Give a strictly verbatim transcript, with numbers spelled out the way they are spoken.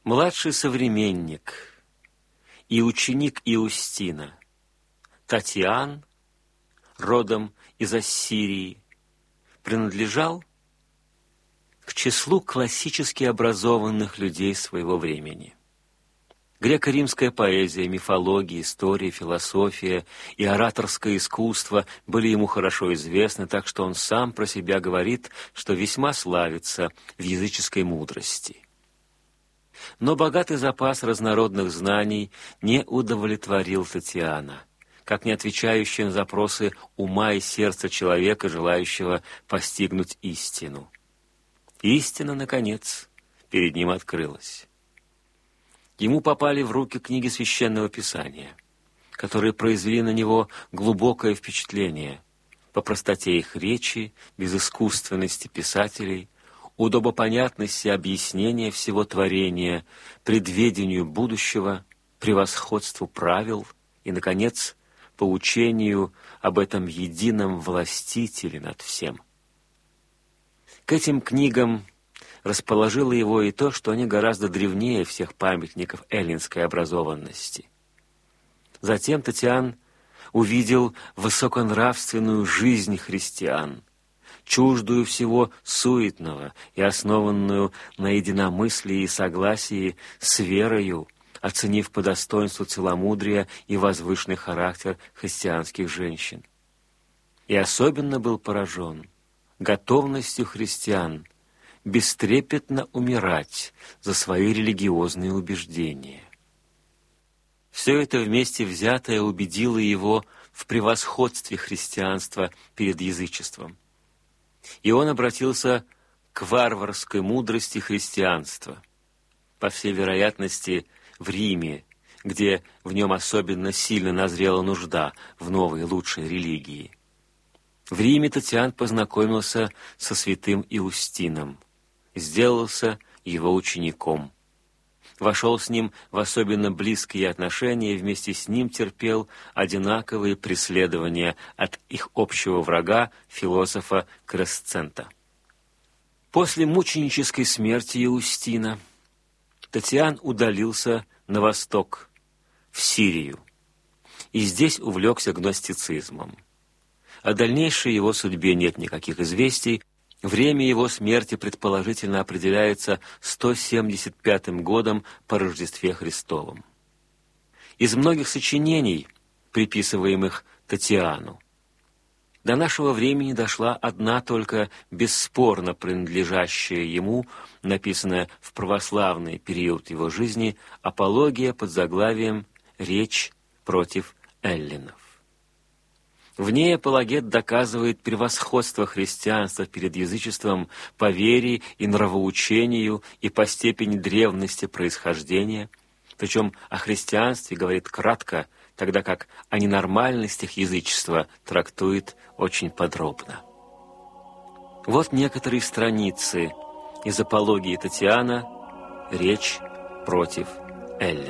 Младший современник и ученик Иустина, Татиан, родом из Ассирии, принадлежал к числу классически образованных людей своего времени. Греко-римская поэзия, мифология, история, философия и ораторское искусство были ему хорошо известны, так что он сам про себя говорит, что весьма славится в языческой мудрости. Но богатый запас разнородных знаний не удовлетворил Татиана, как не отвечающий на запросы ума и сердца человека, желающего постигнуть истину. Истина, наконец, перед ним открылась. Ему попали в руки книги Священного Писания, которые произвели на него глубокое впечатление по простоте их речи, безыскусственности писателей, удобопонятности объяснения всего творения, предведению будущего, превосходству правил и, наконец, поучению об этом едином властителе над всем. К этим книгам расположило его и то, что они гораздо древнее всех памятников эллинской образованности. Затем Татиан увидел высоконравственную жизнь христиан, чуждую всего суетного и основанную на единомыслии и согласии с верою, оценив по достоинству целомудрия и возвышенный характер христианских женщин. И особенно был поражен готовностью христиан бестрепетно умирать за свои религиозные убеждения. Все это вместе взятое убедило его в превосходстве христианства перед язычеством. И он обратился к варварской мудрости христианства, по всей вероятности, в Риме, где в нем особенно сильно назрела нужда в новой лучшей религии. В Риме Татиан познакомился со святым Иустином, сделался его учеником, вошел с ним в особенно близкие отношения и вместе с ним терпел одинаковые преследования от их общего врага, философа Кресцента. После мученической смерти Иустина Татиан удалился на восток, в Сирию, и здесь увлекся гностицизмом. О дальнейшей его судьбе нет никаких известий. Время его смерти предположительно определяется сто семьдесят пятым годом по Рождестве Христовом. Из многих сочинений, приписываемых Татиану, до нашего времени дошла одна только бесспорно принадлежащая ему, написанная в православный период его жизни, апология под заглавием «Речь против эллинов». В ней апологет доказывает превосходство христианства перед язычеством по вере и нравоучению и по степени древности происхождения, причем о христианстве говорит кратко, тогда как о ненормальностях язычества трактует очень подробно. Вот некоторые страницы из апологии Татиана «Речь против эллинов».